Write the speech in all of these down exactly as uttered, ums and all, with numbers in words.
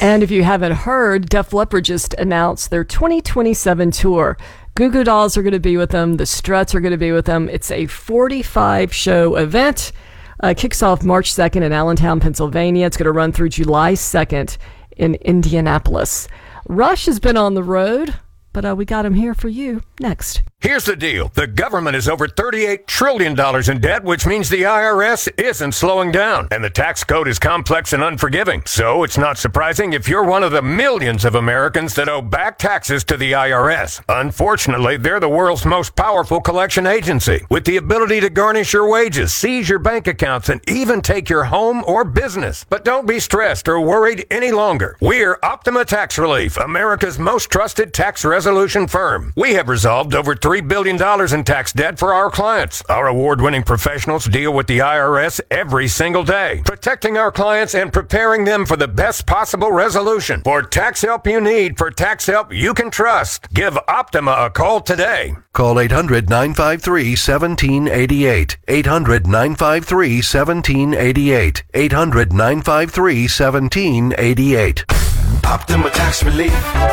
And if you haven't heard, Def Leppard just announced their twenty twenty-seven tour. Goo Goo Dolls are going to be with them. The Struts are going to be with them. It's a forty-five show event. Uh, kicks off March second in Allentown, Pennsylvania. It's going to run through July second in Indianapolis. Rush has been on the road, but uh, we got him here for you next. Here's the deal. The government is over thirty-eight trillion dollars in debt, which means the I R S isn't slowing down. And the tax code is complex and unforgiving. So it's not surprising if you're one of the millions of Americans that owe back taxes to the I R S. Unfortunately, they're the world's most powerful collection agency, with the ability to garnish your wages, seize your bank accounts, and even take your home or business. But don't be stressed or worried any longer. We're Optima Tax Relief, America's most trusted tax resolution firm. We have resolved over three billion dollars in tax debt for our clients. Our award-winning professionals deal with the I R S every single day, protecting our clients and preparing them for the best possible resolution. For tax help you need, for tax help you can trust, give Optima a call today. Call eight hundred, nine five three, one seven eight eight. eight hundred, nine five three, one seven eight eight. eight hundred, nine five three, one seven eight eight. Optima Tax Relief.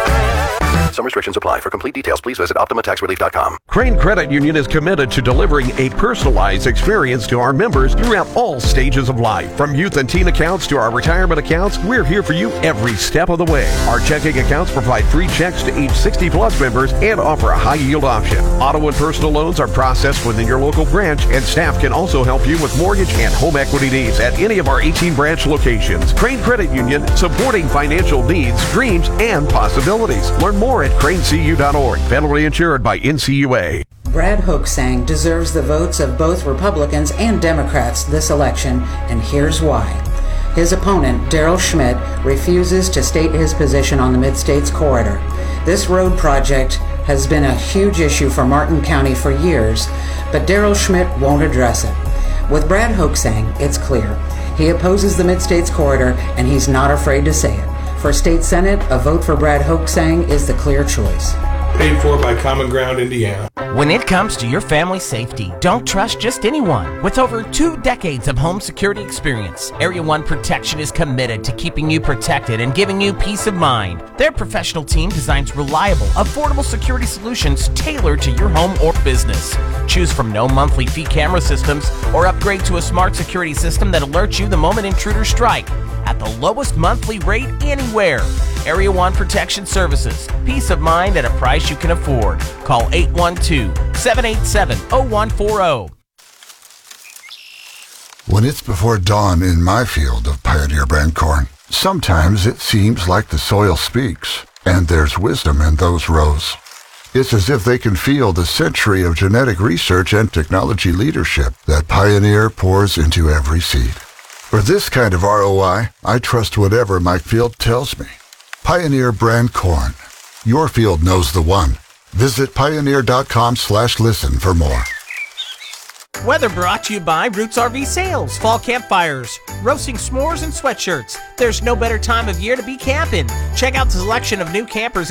Some restrictions apply. For complete details, please visit optima tax relief dot com. Crane Credit Union is committed to delivering a personalized experience to our members throughout all stages of life. From youth and teen accounts to our retirement accounts, we're here for you every step of the way. Our checking accounts provide free checks to age sixty plus members and offer a high yield option. Auto and personal loans are processed within your local branch, and staff can also help you with mortgage and home equity needs at any of our eighteen branch locations. Crane Credit Union, supporting financial needs, dreams, and possibilities. Learn more at crane c u dot org. Federally insured by N C U A. Brad Hoaxang deserves the votes of both Republicans and Democrats this election, and here's why. His opponent, Daryl Schmidt, refuses to state his position on the Mid-States Corridor. This road project has been a huge issue for Martin County for years, but Daryl Schmidt won't address it. With Brad Hoaxang, it's clear. He opposes the Mid-States Corridor, and he's not afraid to say it. For State Senate, a vote for Brad Hoaxang is the clear choice. Paid for by Common Ground Indiana. When it comes to your family safety, don't trust just anyone. With over two decades of home security experience, Area one Protection is committed to keeping you protected and giving you peace of mind. Their professional team designs reliable, affordable security solutions tailored to your home or business. Choose from no monthly fee camera systems or upgrade to a smart security system that alerts you the moment intruders strike at the lowest monthly rate anywhere. Area one Protection Services. Peace of mind at a price you can afford. Call eight one two, seven eight seven, zero one four zero. When it's before dawn in my field of Pioneer brand corn, sometimes it seems like the soil speaks, and there's wisdom in those rows. It's as if they can feel the century of genetic research and technology leadership that Pioneer pours into every seed. For this kind of R O I, I trust whatever my field tells me. Pioneer brand corn. Your field knows the one. Visit pioneer.com slash listen for more. Weather brought to you by Roots R V Sales. Fall campfires, roasting s'mores and sweatshirts. There's no better time of year to be camping. Check out the selection of new campers